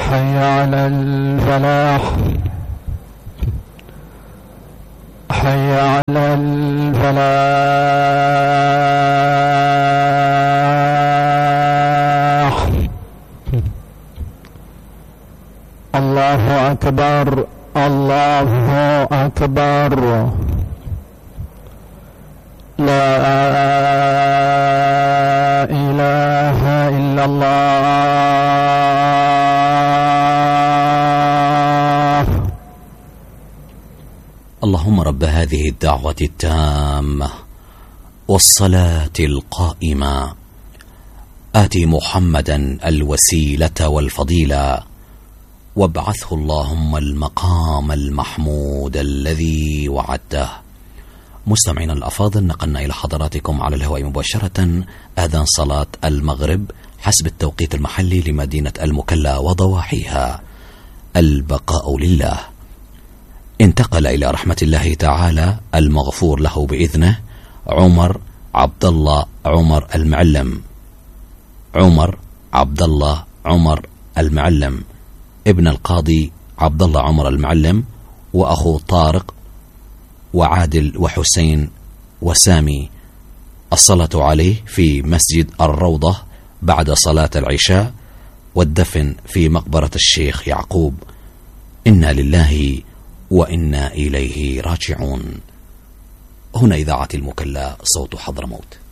حي على الفلاح حي على الفلاح. الله أكبر الله أكبر. لا إله إلا الله. اللهم رب هذه الدعوة التامة والصلاة القائمة آت محمدا الوسيلة والفضيلة وابعثه اللهم المقام المحمود الذي وعدته. مستمعينا الأفاضل، نقلنا إلى حضراتكم على الهواء مباشرة آذان صلاة المغرب حسب التوقيت المحلي لمدينة المكلا وضواحيها. البقاء لله. انتقل إلى رحمة الله تعالى المغفور له بإذنه عمر عبد الله عمر المعلم. عمر عبد الله عمر المعلم ابن القاضي عبد الله عمر المعلم، وأخو طارق وعادل وحسين وسامي. الصلاة عليه في مسجد الروضة بعد صلاة العشاء، والدفن في مقبرة الشيخ يعقوب. إنا لله وإنا إليه راجعون. هنا إذاعة المكلا، صوت حضرموت.